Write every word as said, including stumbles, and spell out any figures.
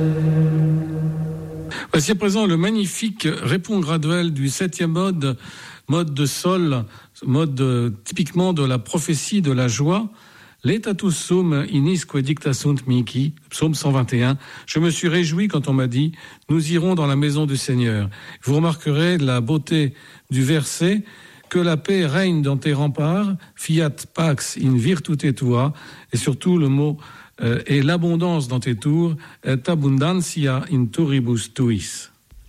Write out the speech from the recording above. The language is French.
Voici à présent le magnifique répond graduel du septième mode, mode de sol, mode euh, typiquement de la prophétie de la joie. L'etatus sum inisque dicta sunt mihi, psaume cent vingt et un. Je me suis réjoui quand on m'a dit, nous irons dans la maison du Seigneur. Vous remarquerez la beauté du verset, que la paix règne dans tes remparts, fiat pax in virtute tua, et surtout le mot euh, et l'abondance dans tes tours, et abundantia in turibus tuis.